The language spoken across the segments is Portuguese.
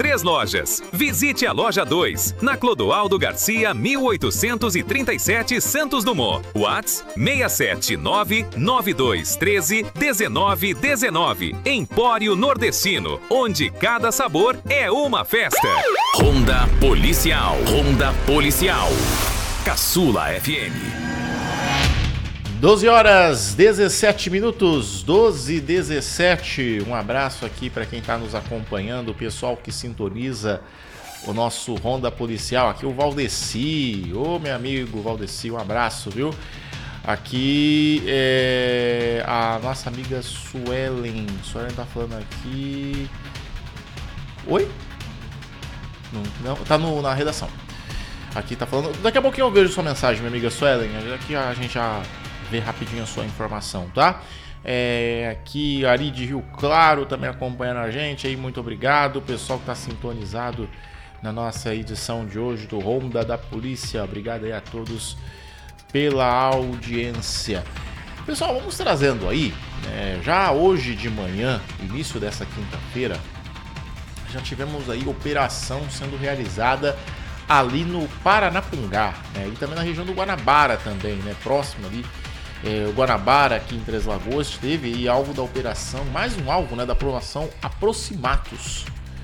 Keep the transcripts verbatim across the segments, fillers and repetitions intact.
três lojas. Visite a loja dois, na Clodoaldo Garcia, mil oitocentos e trinta e sete, Santos Dumont. WhatsApp seis sete nove nove dois um três um nove um nove. Empório Nordestino, onde cada sabor é uma festa. Ronda Policial. Ronda Policial. Caçula F M. doze horas, dezessete minutos, doze e dezessete. Um abraço aqui para quem está nos acompanhando, o pessoal que sintoniza o nosso Ronda Policial. Aqui o Valdeci, ô meu amigo Valdeci, um abraço, viu? Aqui é a nossa amiga Suelen. Suelen tá falando aqui. Oi? Não, não tá no, na redação. Aqui tá falando. Daqui a pouquinho eu vejo sua mensagem, minha amiga Suelen. Aqui a gente já vê rapidinho a sua informação, tá? É, aqui Ari de Rio Claro também acompanhando a gente aí, muito obrigado. O pessoal que tá sintonizado na nossa edição de hoje do Ronda da Polícia. Obrigado aí a todos pela audiência. Pessoal, vamos trazendo aí, né, já hoje de manhã, início dessa quinta-feira, já tivemos aí operação sendo realizada ali no Paranapungá, né, e também na região do Guanabara também, né, próximo ali, é, o Guanabara aqui em Três Lagoas teve aí alvo da operação, mais um alvo, né, da promoção Aproximatos.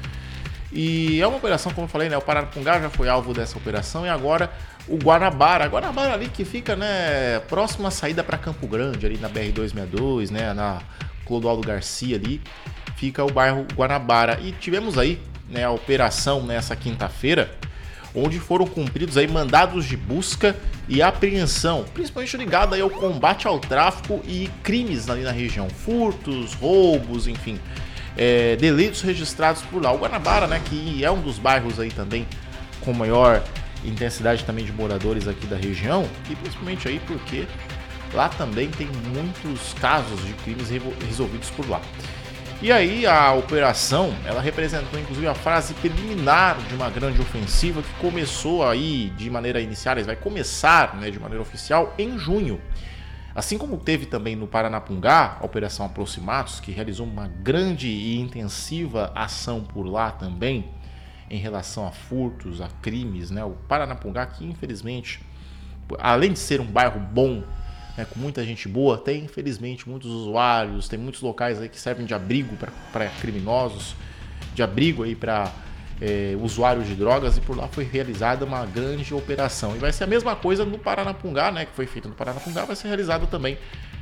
E é uma operação, como eu falei, né, o Paranapungá já foi alvo dessa operação e agora o Guanabara, Guanabara ali que fica, né, próximo à saída para Campo Grande, ali na B R duzentos e sessenta e dois, né, na Clodoaldo Garcia ali, fica o bairro Guanabara. E tivemos aí, né, a operação nessa quinta-feira, onde foram cumpridos aí mandados de busca e apreensão, principalmente ligado aí ao combate ao tráfico e crimes ali na região, furtos, roubos, enfim, é, delitos registrados por lá. O Guanabara, né, que é um dos bairros aí também com maior intensidade também de moradores aqui da região, e principalmente aí porque lá também tem muitos casos de crimes resolvidos por lá. E aí a operação, ela representou inclusive a fase preliminar de uma grande ofensiva que começou aí de maneira inicial, vai começar, né, de maneira oficial em junho. Assim como teve também no Paranapungá a Operação Aproximatos, que realizou uma grande e intensiva ação por lá também, em relação a furtos, a crimes, né? O Paranapungá, que infelizmente, além de ser um bairro bom, né, com muita gente boa, tem infelizmente muitos usuários, tem muitos locais aí que servem de abrigo para criminosos, de abrigo aí para é, usuários de drogas, e por lá foi realizada uma grande operação. E vai ser a mesma coisa no Paranapungá, né, que foi feita no Paranapungá, vai ser realizada também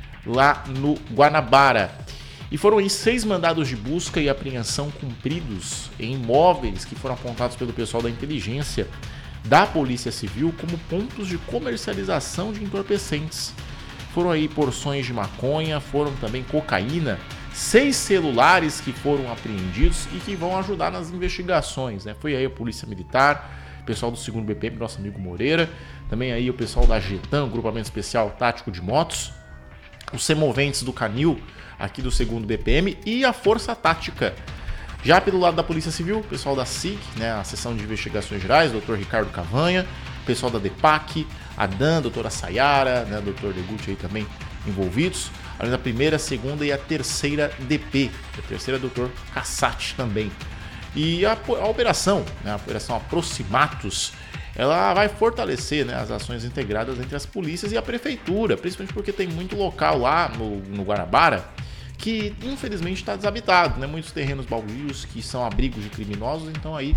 lá no Guanabara. E foram aí seis mandados de busca e apreensão cumpridos em imóveis que foram apontados pelo pessoal da inteligência da Polícia Civil como pontos de comercialização de entorpecentes. Foram aí porções de maconha, foram também cocaína, seis celulares que foram apreendidos e que vão ajudar nas investigações, né? Foi aí a Polícia Militar, o pessoal do segundo B P M, nosso amigo Moreira, também aí o pessoal da Getan, Grupamento Especial Tático de Motos, os semoventes do Canil, aqui do segundo B P M, e a Força Tática. Já pelo lado da Polícia Civil, o pessoal da S I C, né, a Seção de Investigações Gerais, doutor Ricardo Cavanha, o pessoal da DEPAC, a Dan, a doutora Sayara, né, doutor Degutti aí também envolvidos, além da primeira, segunda e a terceira D P, a terceira doutor Cassati também. E a, a operação, né, a Operação Aproximatos, ela vai fortalecer, né, as ações integradas entre as polícias e a prefeitura, principalmente porque tem muito local lá no, no Guanabara que infelizmente está desabitado, né? Muitos terrenos baldios que são abrigos de criminosos, então aí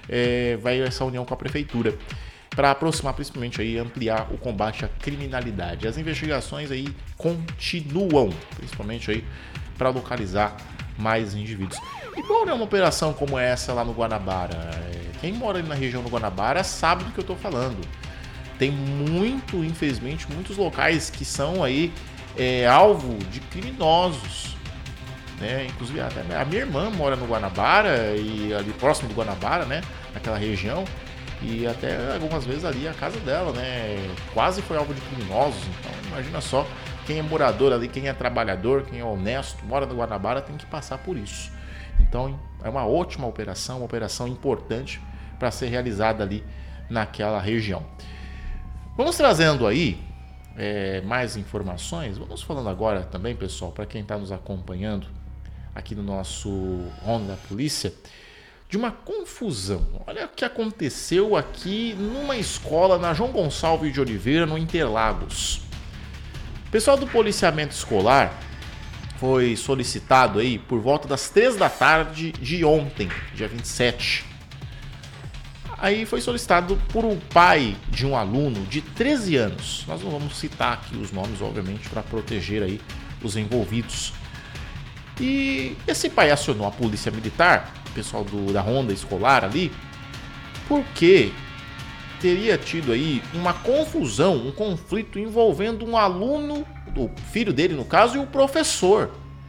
é, vai essa união com a prefeitura para aproximar, principalmente aí, ampliar o combate à criminalidade. As investigações aí continuam, principalmente aí para localizar mais indivíduos. E qual é uma operação como essa lá no Guanabara? Quem mora ali na região do Guanabara sabe do que eu estou falando. Tem muito, infelizmente, muitos locais que são aí é, alvo de criminosos, né? Inclusive até a minha irmã mora no Guanabara e ali próximo do Guanabara, né? Naquela região, e até algumas vezes ali a casa dela, né? Quase foi alvo de criminosos. Então imagina só, quem é morador ali, quem é trabalhador, quem é honesto, mora no Guanabara, tem que passar por isso. Então é uma ótima operação, uma operação importante para ser realizada ali naquela região. Vamos trazendo aí é, mais informações. Vamos falando agora também, pessoal, para quem está nos acompanhando aqui no nosso Ronda da Polícia. de uma confusão. Olha o que aconteceu aqui numa escola na João Gonçalves de Oliveira, no Interlagos. O pessoal do policiamento escolar foi solicitado aí por volta das três da tarde de ontem, dia vinte e sete. Aí foi solicitado por um pai de um aluno de treze anos. Nós não vamos citar aqui os nomes, obviamente, para proteger aí os envolvidos. E esse pai acionou a polícia militar, o pessoal do, da ronda escolar ali, porque teria tido aí uma confusão, um conflito envolvendo um aluno, o filho dele no caso, e o professor.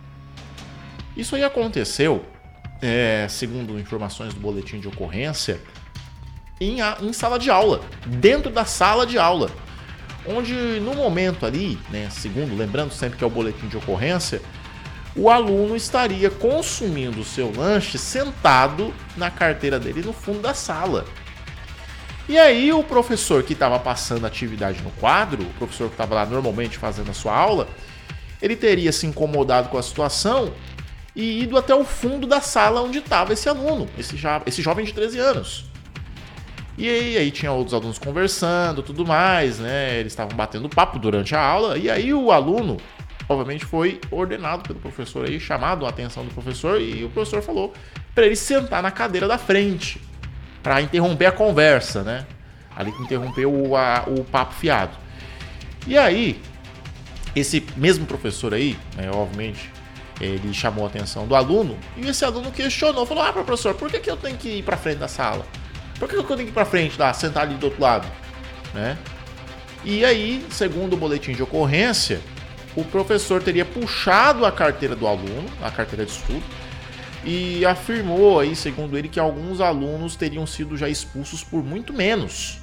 Isso aí aconteceu, é, segundo informações do boletim de ocorrência, em, em sala de aula, dentro da sala de aula, onde no momento ali, né, segundo, lembrando sempre que é o boletim de ocorrência, o aluno estaria consumindo o seu lanche sentado na carteira dele no fundo da sala. E aí o professor que estava passando a atividade no quadro, o professor que estava lá normalmente fazendo a sua aula, ele teria se incomodado com a situação e ido até o fundo da sala onde estava esse aluno, esse, jo- esse jovem de treze anos. E aí, aí tinha outros alunos conversando, tudo mais, né? Eles estavam batendo papo durante a aula, e aí o aluno, obviamente, foi ordenado pelo professor aí, chamado a atenção do professor, e o professor falou para ele sentar na cadeira da frente, para interromper a conversa, né? Ali que interrompeu o, a, o papo fiado. E aí, esse mesmo professor aí, né, obviamente, ele chamou a atenção do aluno, e esse aluno questionou, falou: ah, professor, por que, que eu tenho que ir para frente da sala? Por que, que eu tenho que ir para frente lá, sentar ali do outro lado? Né? E aí, segundo o boletim de ocorrência, o professor teria puxado a carteira do aluno, a carteira de estudo, e afirmou aí, segundo ele, que alguns alunos teriam sido já expulsos por muito menos.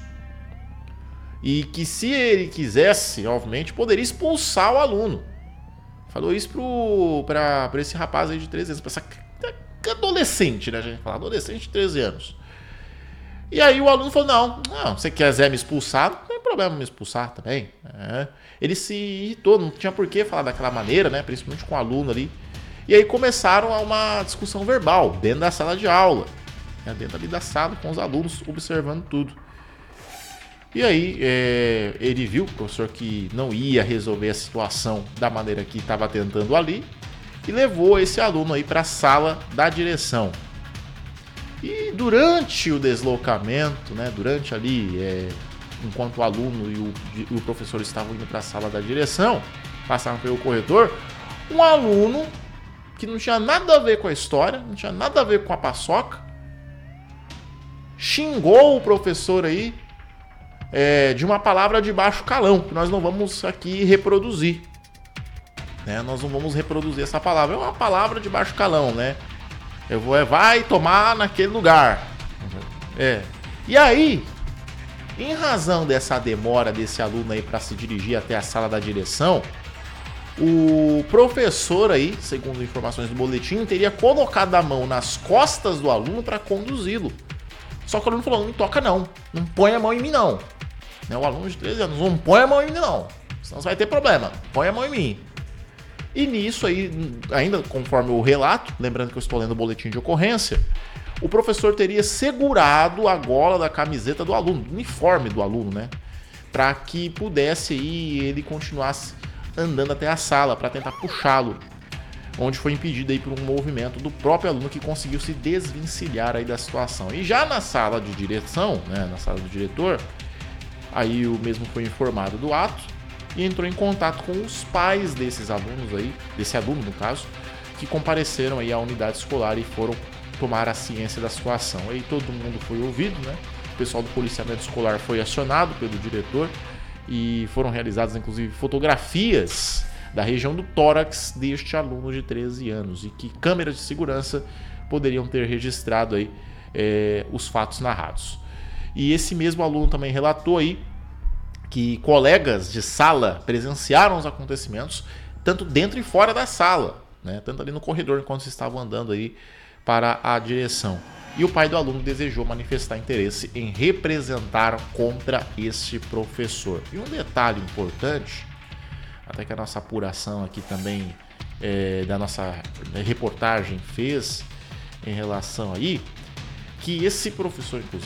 E que se ele quisesse, obviamente, poderia expulsar o aluno. Falou isso para esse rapaz aí de treze anos, para essa adolescente, né? A gente fala adolescente de treze anos. E aí o aluno falou: não, não, se você quiser me expulsar, não tem problema me expulsar também. É. Ele se irritou, não tinha por que falar daquela maneira, né? Principalmente com o aluno ali. E aí começaram uma discussão verbal dentro da sala de aula, né? Dentro ali da sala, com os alunos observando tudo. E aí é, ele viu, o professor, que não ia resolver a situação da maneira que estava tentando ali, e levou esse aluno aí para a sala da direção. E durante o deslocamento, né, durante ali, é, enquanto o aluno e o, e o professor estavam indo para a sala da direção, passaram pelo corredor, um aluno que não tinha nada a ver com a história, não tinha nada a ver com a paçoca, xingou o professor aí é, de uma palavra de baixo calão, que nós não vamos aqui reproduzir. Né? Nós não vamos reproduzir essa palavra, é uma palavra de baixo calão, né? Eu vou, é, vai tomar naquele lugar. É. E aí, em razão dessa demora desse aluno aí para se dirigir até a sala da direção, o professor aí, segundo informações do boletim, teria colocado a mão nas costas do aluno para conduzi-lo. Só que o aluno falou: não me toca não, não põe a mão em mim não. Né? O aluno de treze anos, não põe a mão em mim não, senão você vai ter problema, põe a mão em mim. E nisso aí, ainda conforme o relato, lembrando que eu estou lendo o boletim de ocorrência, o professor teria segurado a gola da camiseta do aluno, do uniforme do aluno, né? Para que pudesse aí ele continuasse andando até a sala, para tentar puxá-lo, onde foi impedido aí por um movimento do próprio aluno, que conseguiu se desvencilhar aí da situação. E já na sala de direção, né, na sala do diretor, aí o mesmo foi informado do ato, e entrou em contato com os pais desses alunos aí, desse aluno no caso, que compareceram aí à unidade escolar e foram tomar a ciência da situação. Aí todo mundo foi ouvido, né? O pessoal do policiamento escolar foi acionado pelo diretor e foram realizadas inclusive fotografias da região do tórax deste aluno de treze anos, e que câmeras de segurança poderiam ter registrado aí é, os fatos narrados. E esse mesmo aluno também relatou aí que colegas de sala presenciaram os acontecimentos, tanto dentro e fora da sala, né? Tanto ali no corredor, enquanto vocês estavam andando aí para a direção. E o pai do aluno desejou manifestar interesse em representar contra este professor. E um detalhe importante, até que a nossa apuração aqui também, é, da nossa reportagem fez em relação aí, que esse professor, inclusive,